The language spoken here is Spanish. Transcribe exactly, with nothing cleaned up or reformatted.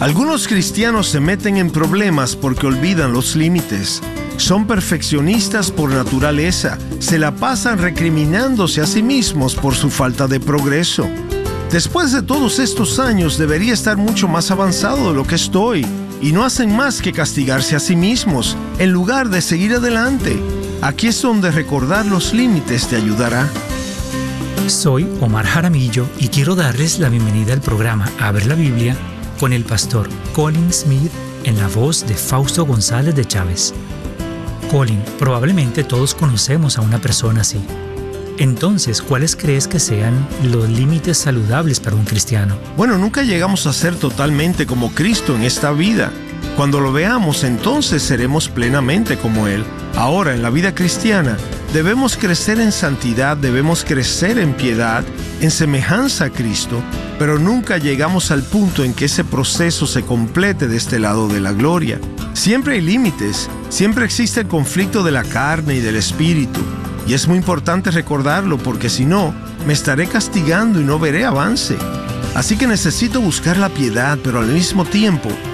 Algunos cristianos se meten en problemas porque olvidan los límites. Son perfeccionistas por naturaleza, se la pasan recriminándose a sí mismos por su falta de progreso. Después de todos estos años debería estar mucho más avanzado de lo que estoy, y no hacen más que castigarse a sí mismos, en lugar de seguir adelante. Aquí es donde recordar los límites te ayudará. Soy Omar Jaramillo y quiero darles la bienvenida al programa Abre la Biblia con el pastor Colin Smith en la voz de Fausto González de Chávez. Colin, probablemente todos conocemos a una persona así. Entonces, ¿cuáles crees que sean los límites saludables para un cristiano? Bueno, nunca llegamos a ser totalmente como Cristo en esta vida. Cuando lo veamos, entonces seremos plenamente como Él. Ahora, en la vida cristiana, debemos crecer en santidad, debemos crecer en piedad, en semejanza a Cristo, pero nunca llegamos al punto en que ese proceso se complete de este lado de la gloria. Siempre hay límites, siempre existe el conflicto de la carne y del espíritu. Y es muy importante recordarlo porque si no, me estaré castigando y no veré avance. Así que necesito buscar la piedad, pero al mismo tiempo